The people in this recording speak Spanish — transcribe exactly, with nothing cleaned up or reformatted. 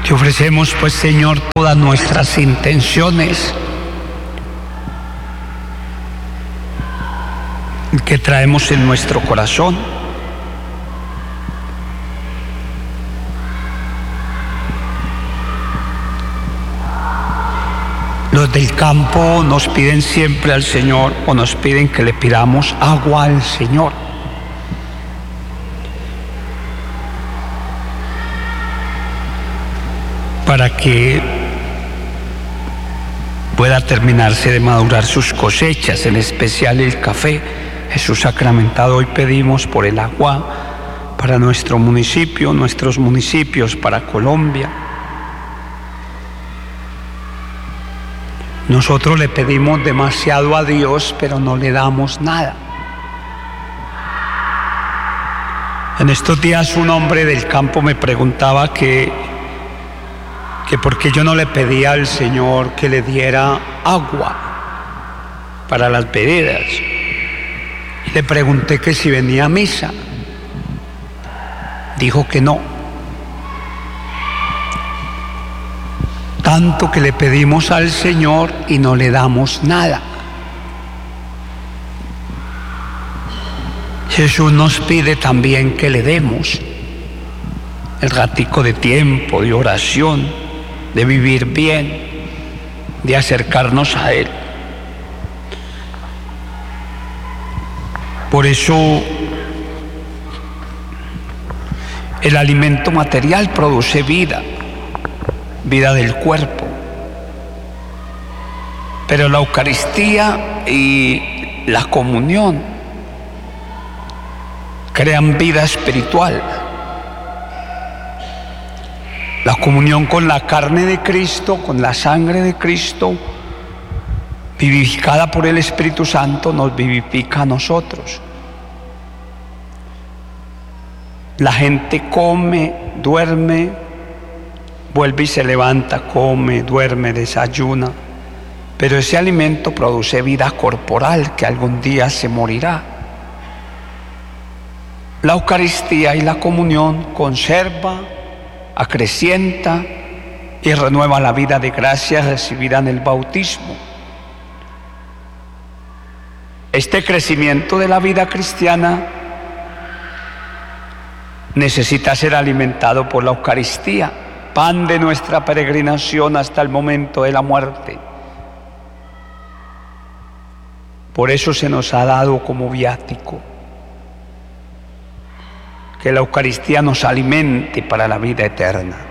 Te ofrecemos, pues, Señor, todas nuestras intenciones que traemos en nuestro corazón. Los del campo nos piden siempre al Señor, o nos piden que le pidamos agua al Señor. Para que pueda terminarse de madurar sus cosechas, en especial el café. Jesús sacramentado, hoy pedimos por el agua para nuestro municipio, nuestros municipios, para Colombia. Nosotros le pedimos demasiado a Dios, pero no le damos nada. En estos días un hombre del campo me preguntaba que, que por qué yo no le pedía al Señor que le diera agua para las veredas. Y le pregunté que si venía a misa. Dijo que no. Tanto que le pedimos al Señor y no le damos nada. Jesús nos pide también que le demos el ratico de tiempo, de oración, de vivir bien, de acercarnos a Él. Por eso el alimento material produce vida, vida del cuerpo. Pero la Eucaristía y la comunión crean vida espiritual. La comunión con la carne de Cristo, con la sangre de Cristo, vivificada por el Espíritu Santo, nos vivifica a nosotros. La gente come, duerme, vuelve y se levanta, come, duerme, desayuna, pero ese alimento produce vida corporal que algún día se morirá. La Eucaristía y la comunión conserva, acrecienta y renueva la vida de gracia recibida en el bautismo. Este crecimiento de la vida cristiana necesita ser alimentado por la Eucaristía, pan de nuestra peregrinación hasta el momento de la muerte. Por eso se nos ha dado como viático que la Eucaristía nos alimente para la vida eterna.